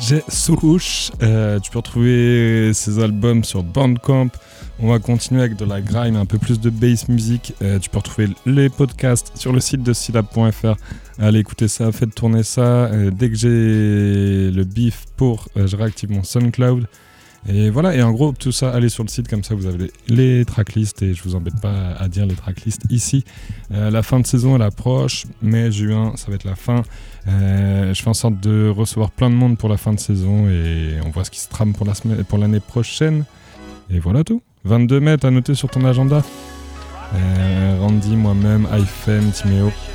DJ Souche. Tu peux retrouver ses albums sur Bandcamp. On va continuer avec de la grime, un peu plus de bass music. Tu peux retrouver les podcasts sur le site de syllab.fr. Allez écouter ça, faites tourner ça. Dès que j'ai le beef pour, je réactive mon SoundCloud. Et voilà, et en gros, tout ça, allez sur le site, comme ça vous avez les tracklists et je vous embête pas à dire les tracklists ici. La fin de saison, elle approche, mai, juin, ça va être la fin. Je fais en sorte de recevoir plein de monde pour la fin de saison et on voit ce qui se trame pour l'année prochaine. Et voilà tout. 22 mai, à noter sur ton agenda. Randy, moi-même, iFem, Timéo.